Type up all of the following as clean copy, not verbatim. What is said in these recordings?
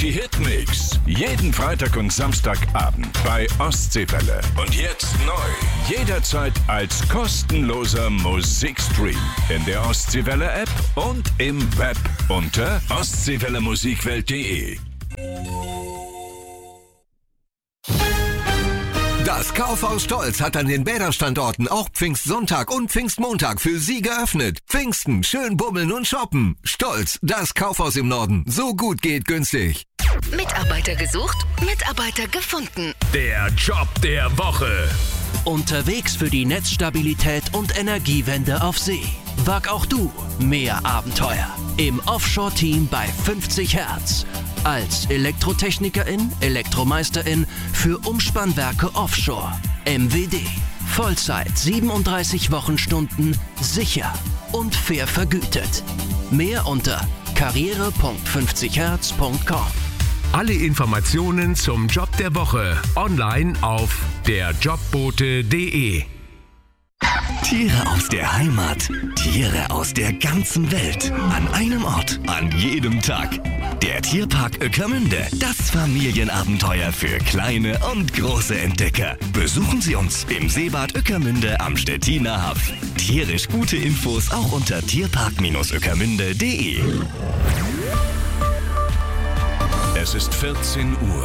Die Hitmix. Jeden Freitag und Samstagabend bei Ostseewelle. Und jetzt neu. Jederzeit als kostenloser Musikstream. In der Ostseewelle-App und im Web unter ostseewellemusikwelt.de. Das Kaufhaus Stolz hat an den Bäderstandorten auch Pfingstsonntag und Pfingstmontag für Sie geöffnet. Pfingsten, schön bummeln und shoppen. Stolz, das Kaufhaus im Norden. So gut geht günstig. Mitarbeiter gesucht, Mitarbeiter gefunden. Der Job der Woche. Unterwegs für die Netzstabilität und Energiewende auf See. Wag auch du mehr Abenteuer. Im Offshore-Team bei 50 Hertz. Als Elektrotechnikerin, Elektromeisterin für Umspannwerke Offshore. MWD. Vollzeit 37 Wochenstunden, sicher und fair vergütet. Mehr unter karriere.50hertz.com. Alle Informationen zum Job der Woche online auf derjobbote.de. Tiere aus der Heimat, Tiere aus der ganzen Welt. An einem Ort, an jedem Tag. Der Tierpark Ueckermünde. Das Familienabenteuer für kleine und große Entdecker. Besuchen Sie uns im Seebad Ueckermünde am Stettiner Haff. Tierisch gute Infos auch unter tierpark-ueckermünde.de. Es ist 14 Uhr.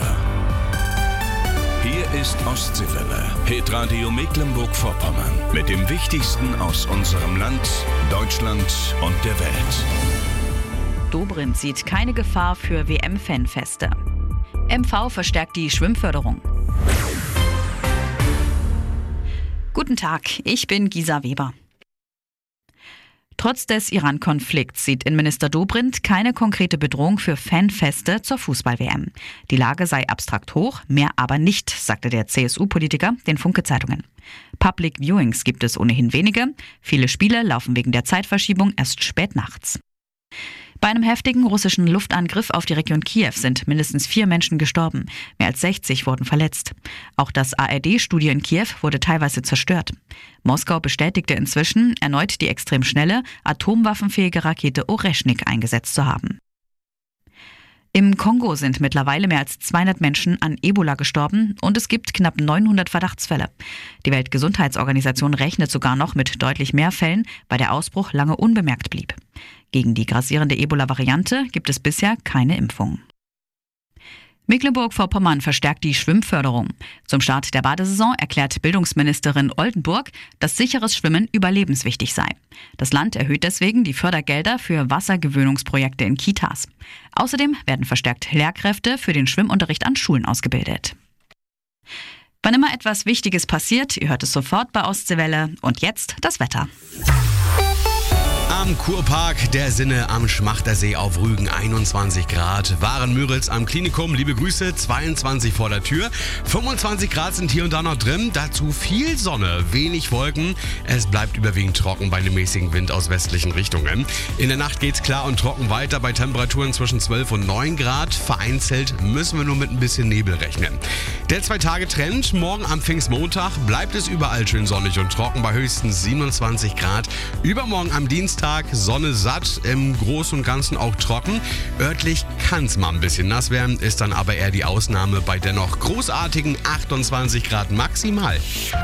Hier ist Ostseewelle, Hitradio Mecklenburg-Vorpommern. Mit dem Wichtigsten aus unserem Land, Deutschland und der Welt. Dobrindt sieht keine Gefahr für WM-Fanfeste. MV verstärkt die Schwimmförderung. Guten Tag, ich bin Gisa Weber. Trotz des Iran-Konflikts sieht Innenminister Dobrindt keine konkrete Bedrohung für Fanfeste zur Fußball-WM. Die Lage sei abstrakt hoch, mehr aber nicht, sagte der CSU-Politiker den Funke-Zeitungen. Public Viewings gibt es ohnehin wenige. Viele Spiele laufen wegen der Zeitverschiebung erst spät nachts. Bei einem heftigen russischen Luftangriff auf die Region Kiew sind mindestens 4 Menschen gestorben. Mehr als 60 wurden verletzt. Auch das ARD-Studio in Kiew wurde teilweise zerstört. Moskau bestätigte inzwischen, erneut die extrem schnelle, atomwaffenfähige Rakete Oreschnik eingesetzt zu haben. Im Kongo sind mittlerweile mehr als 200 Menschen an Ebola gestorben und es gibt knapp 900 Verdachtsfälle. Die Weltgesundheitsorganisation rechnet sogar noch mit deutlich mehr Fällen, weil der Ausbruch lange unbemerkt blieb. Gegen die grassierende Ebola-Variante gibt es bisher keine Impfung. Mecklenburg-Vorpommern verstärkt die Schwimmförderung. Zum Start der Badesaison erklärt Bildungsministerin Oldenburg, dass sicheres Schwimmen überlebenswichtig sei. Das Land erhöht deswegen die Fördergelder für Wassergewöhnungsprojekte in Kitas. Außerdem werden verstärkt Lehrkräfte für den Schwimmunterricht an Schulen ausgebildet. Wann immer etwas Wichtiges passiert, ihr hört es sofort bei Ostseewelle. Und jetzt das Wetter. Am Kurpark der Sinne am Schmachtersee auf Rügen 21 Grad. Waren-Mürels am Klinikum, liebe Grüße, 22 vor der Tür. 25 Grad sind hier und da noch drin. Dazu viel Sonne, wenig Wolken. Es bleibt überwiegend trocken bei einem mäßigen Wind aus westlichen Richtungen. In der Nacht geht's klar und trocken weiter bei Temperaturen zwischen 12 und 9 Grad. Vereinzelt müssen wir nur mit ein bisschen Nebel rechnen. Der 2-Tage-Trend, morgen am Pfingstmontag bleibt es überall schön sonnig und trocken bei höchstens 27 Grad. Übermorgen am Dienstag Sonne satt, im Großen und Ganzen auch trocken. Örtlich kann es mal ein bisschen nass werden, ist dann aber eher die Ausnahme bei dennoch großartigen 28 Grad maximal.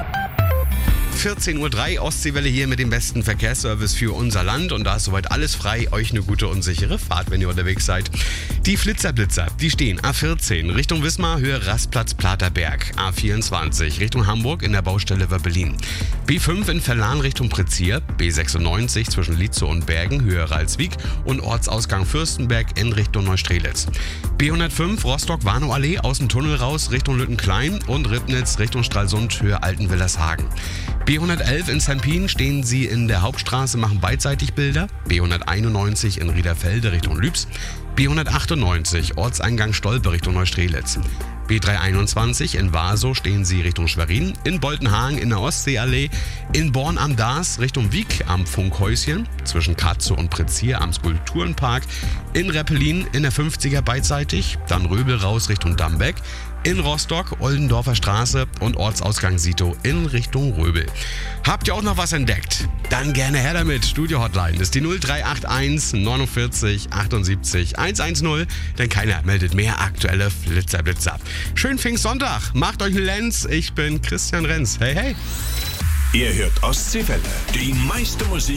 14.03 Uhr, Ostseewelle hier mit dem besten Verkehrsservice für unser Land. Und da ist soweit alles frei. Euch eine gute und sichere Fahrt, wenn ihr unterwegs seid. Die Flitzer-Blitzer, die stehen A14 Richtung Wismar, Höhe Rastplatz Platerberg. A24 Richtung Hamburg in der Baustelle Wöbbelin. B5 in Verlan Richtung Prezier. B96 zwischen Lietzow und Bergen, Höhe Ralswiek. Und Ortsausgang Fürstenberg in Richtung Neustrelitz. B105 Rostock-Warnow-Allee aus dem Tunnel raus Richtung Lüttenklein. Und Ribnitz Richtung Stralsund, Höhe Altenwillershagen. B111 in Sempin stehen Sie in der Hauptstraße, machen beidseitig Bilder. B191 in Riederfelde Richtung Lübs. B198 Ortseingang Stolpe Richtung Neustrelitz. B321 in Wasow stehen Sie Richtung Schwerin. In Boltenhagen in der Ostseeallee. In Born am Daas Richtung Wiek am Funkhäuschen. Zwischen Katzow und Prezier am Skulpturenpark. In Reppelin in der 50er beidseitig. Dann Röbel raus Richtung Dambeck. in Rostock, Oldendorfer Straße und Ortsausgang Sito in Richtung Röbel. Habt ihr auch noch was entdeckt? Dann gerne her damit. Studio-Hotline ist die 0381 49 78 110, denn keiner meldet mehr aktuelle Flitzer-Blitzer. Schönen Pfingstsonntag, macht euch einen Lenz. Ich bin Christian Renz. Hey, hey. Ihr hört Ostseewelle, die meiste Musik